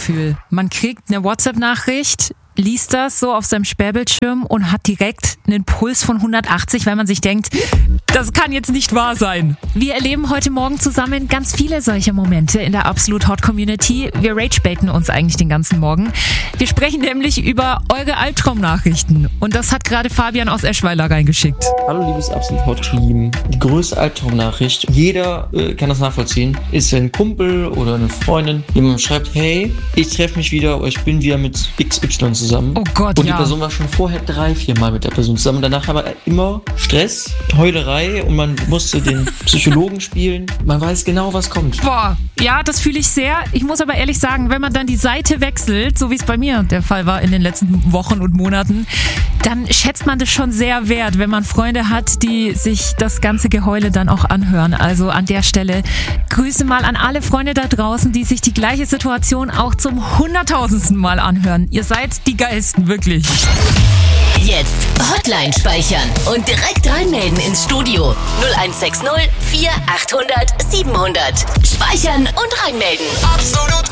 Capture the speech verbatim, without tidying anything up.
Gefühl. Man kriegt eine WhatsApp-Nachricht, liest das so auf seinem Sperrbildschirm und hat direkt einen Puls von hundertachtzig, weil man sich denkt, das kann jetzt nicht wahr sein. Wir erleben heute Morgen zusammen ganz viele solcher Momente in der Absolut Hot Community. Wir ragebaiten uns eigentlich den ganzen Morgen. Wir sprechen nämlich über eure Albtraumnachrichten. Und das hat gerade Fabian aus Eschweiler reingeschickt. Hallo liebes Absolut Hot Team. Die größte Albtraumnachricht, jeder äh, kann das nachvollziehen, ist, wenn ein Kumpel oder eine Freundin jemand schreibt, hey, ich treffe mich wieder oder ich bin wieder mit X Y zusammen. Oh Gott, und die ja. Person war schon vorher drei, vier Mal mit der Person zusammen. Danach aber immer Stress, Heulerei und man musste den Psychologen spielen. Man weiß genau, was kommt. Boah, ja, das fühle ich sehr. Ich muss aber ehrlich sagen, wenn man dann die Seite wechselt, so wie es bei mir der Fall war in den letzten Wochen und Monaten, dann schätzt man das schon sehr wert, wenn man Freunde hat, die sich das ganze Geheule dann auch anhören. Also an der Stelle Grüße mal an alle Freunde da draußen, die sich die gleiche Situation auch zum hunderttausendsten Mal anhören. Ihr seid die geilsten, wirklich. Jetzt Hotline speichern und direkt reinmelden ins Studio. null eins sechs null vier achthundert siebenhundert. Speichern und reinmelden. Absolut